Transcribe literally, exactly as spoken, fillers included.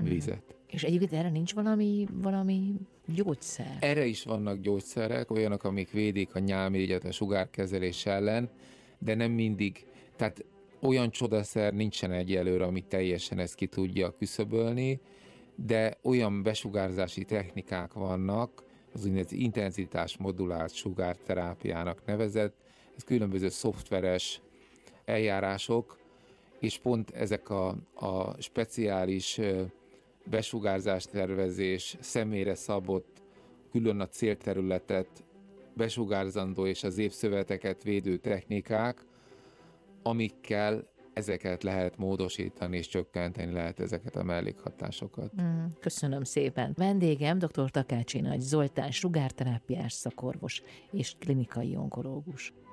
vizet. És egyébként erre nincs valami, valami gyógyszer? Erre is vannak gyógyszerek, olyanok, amik védik a nyálmirigyet a sugárkezelés ellen, de nem mindig, tehát olyan csodaszer nincsen egyelőre, ami teljesen ezt ki tudja küszöbölni, de olyan besugárzási technikák vannak, az úgynevezett intenzitás modulált sugárterápiának nevezett, ez különböző szoftveres eljárások, és pont ezek a, a speciális besugárzástervezés, személyre szabott, külön a célterületet besugárzandó és az évszöveteket védő technikák, amikkel ezeket lehet módosítani és csökkenteni lehet ezeket a mellékhatásokat. Mm, köszönöm szépen. Vendégem dr. Takácsi Nagy Zoltán, sugárterápiás szakorvos és klinikai onkológus.